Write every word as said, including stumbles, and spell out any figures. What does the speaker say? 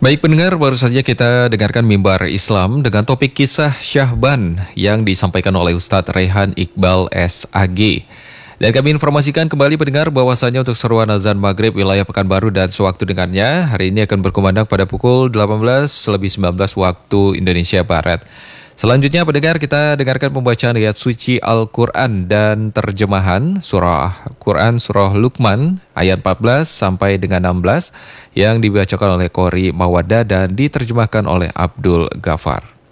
Baik pendengar, baru saja kita dengarkan Mimbar Islam dengan topik kisah Syahban yang disampaikan oleh Ustadz Rehan Iqbal S A G. Dan kami informasikan kembali pendengar bahwasanya untuk seruan azan maghrib wilayah Pekanbaru dan sewaktu dengannya hari ini akan berkumandang pada pukul delapan belas lebih sembilan belas waktu Indonesia Barat. Selanjutnya pendengar, kita dengarkan pembacaan ayat suci Al-Quran dan terjemahan surah Quran surah Luqman ayat empat belas sampai dengan enam belas yang dibacakan oleh Qori Mawaddah dan diterjemahkan oleh Abdul Ghafar.